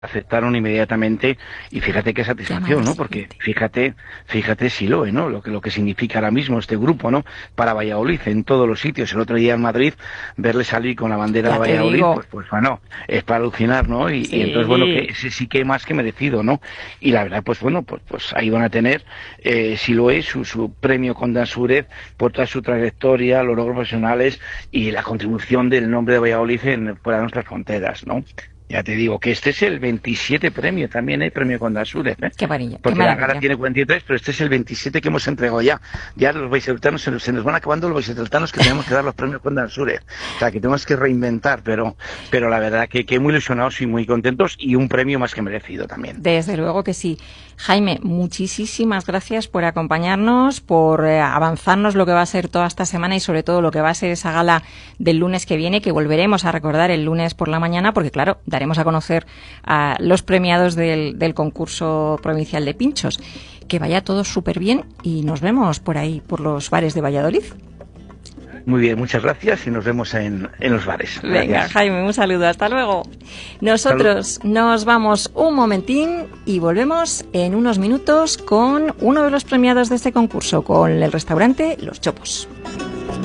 aceptaron inmediatamente y fíjate qué satisfacción, ¿no? Porque fíjate Siloe, ¿no? Lo que significa ahora mismo este grupo, ¿no? Para Valladolid en todos los sitios. El otro día en Madrid verle salir con la bandera de Valladolid, pues bueno, es para alucinar, ¿no? Y entonces bueno, que ese sí que más que merecido, ¿no? Y la verdad, pues bueno, pues ahí van a tener Siloe su premio Condal Suárez por toda su trayectoria, los logros profesionales y la contribución del nombre de Valladolid fuera de nuestras fronteras, ¿no? Ya te digo que este es el 27 premio, también hay premio Condal Suárez, ¿eh? Qué maravilla. Porque la gala tiene 43, pero este es el 27 que hemos entregado ya. Ya los vallisoletanos se nos van acabando los vallisoletanos que tenemos que dar los premios Condal Suárez. O sea, que tenemos que reinventar, pero la verdad que muy ilusionados y muy contentos y un premio más que merecido también. Desde luego que sí. Jaime, muchísimas gracias por acompañarnos, por avanzarnos lo que va a ser toda esta semana y sobre todo lo que va a ser esa gala del lunes que viene, que volveremos a recordar el lunes por la mañana, porque claro, daremos a conocer a los premiados del concurso provincial de pinchos. Que vaya todo súper bien y nos vemos por ahí, por los bares de Valladolid. Muy bien, muchas gracias y nos vemos en los bares. Venga, gracias. Jaime, un saludo, hasta luego. Nosotros nos vamos un momentín y volvemos en unos minutos con uno de los premiados de este concurso, con el restaurante Los Chopos.